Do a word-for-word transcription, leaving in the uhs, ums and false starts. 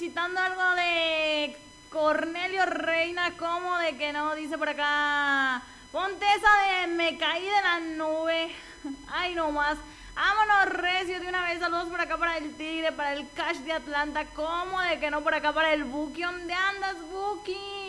solicitando algo de Cornelio Reina, ¿cómo de que no? Dice por acá, ponte esa de Me caí de la nube. Ay, no más. Vámonos, recio, de una vez. Saludos por acá para el Tigre, para el Cash de Atlanta. ¿Cómo de que no? Por acá para el Buki. ¿Dónde andas, Buki?